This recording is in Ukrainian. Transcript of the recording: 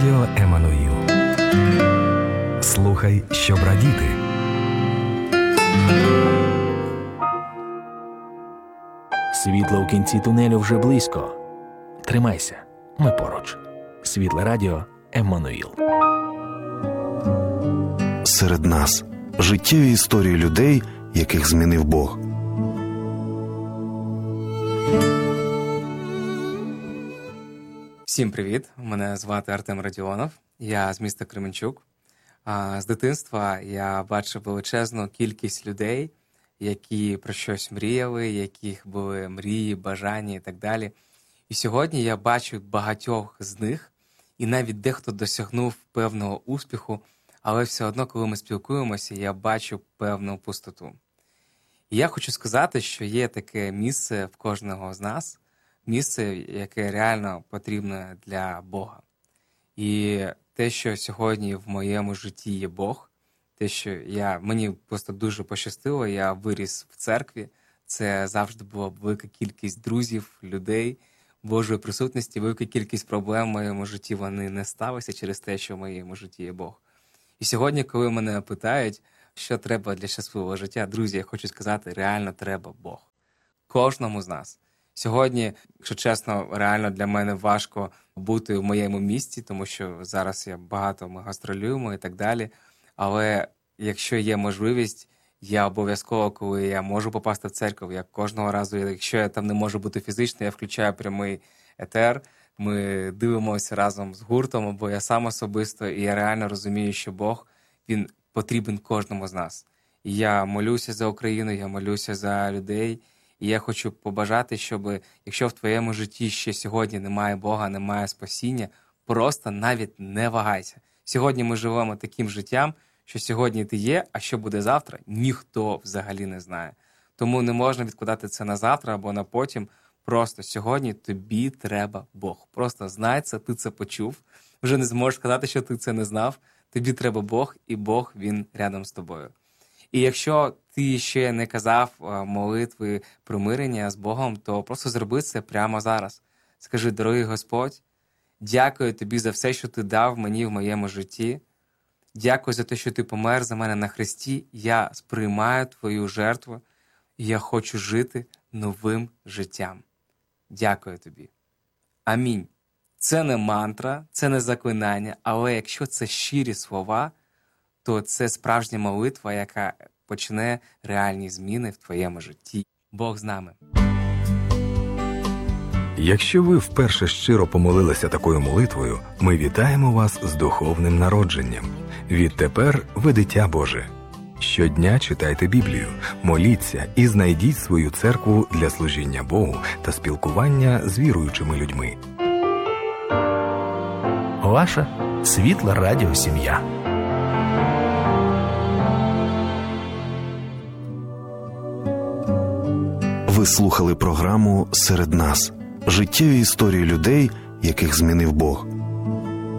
Радіо Еммануїл. Слухай, щоб радіти. Світло в кінці тунелю вже близько. Тримайся, ми поруч. Світле радіо Еммануїл. Серед нас життєві історії людей, яких змінив Бог. Всім привіт! Мене звати Артем Радіонов, я з міста Кременчук. З дитинства я бачив величезну кількість людей, які про щось мріяли, яких були мрії, бажання і так далі. І сьогодні я бачу багатьох з них, і навіть дехто досягнув певного успіху, але все одно, коли ми спілкуємося, я бачу певну пустоту. І я хочу сказати, що є таке місце в кожного з нас, місце, яке реально потрібне для Бога. І те, що сьогодні в моєму житті є Бог, те, що мені просто дуже пощастило, я виріс в церкві, це завжди була велика кількість друзів, людей, Божої присутності, велика кількість проблем в моєму житті, вони не сталися через те, що в моєму житті є Бог. І сьогодні, коли мене питають, що треба для щасливого життя, друзі, я хочу сказати, реально треба Бог. Кожному з нас. Сьогодні, якщо чесно, реально для мене важко бути в моєму місті, тому що зараз ми гастролюємо і так далі. Але якщо є можливість, я обов'язково, коли я можу попасти в церкву, я кожного разу, якщо я там не можу бути фізично, я включаю прямий етер, ми дивимося разом з гуртом, або я сам особисто, і я реально розумію, що Бог, Він потрібен кожному з нас. І я молюся за Україну, я молюся за людей, і я хочу побажати, щоб, якщо в твоєму житті ще сьогодні немає Бога, немає спасіння, просто навіть не вагайся. Сьогодні ми живемо таким життям, що сьогодні ти є, а що буде завтра, ніхто взагалі не знає. Тому не можна відкладати це на завтра або на потім. Просто сьогодні тобі треба Бог. Просто знай це, ти це почув. Вже не зможеш сказати, що ти це не знав. Тобі треба Бог, і Бог, Він рядом з тобою. І якщо ти ще не казав молитви примирення з Богом, то просто зроби це прямо зараз. Скажи: дорогий Господь, дякую тобі за все, що ти дав мені в моєму житті. Дякую за те, що ти помер за мене на хресті. Я сприймаю твою жертву, і я хочу жити новим життям. Дякую тобі. Амінь. Це не мантра, це не заклинання, але якщо це щирі слова, то це справжня молитва, яка почне реальні зміни в твоєму житті. Бог з нами. Якщо ви вперше щиро помолилися такою молитвою, ми вітаємо вас з духовним народженням. Відтепер ви дитя Боже. Щодня читайте Біблію, моліться і знайдіть свою церкву для служіння Богу та спілкування з віруючими людьми. Ваша світла радіосім'я. Ви слухали програму «Серед нас» – життєві історії людей, яких змінив Бог.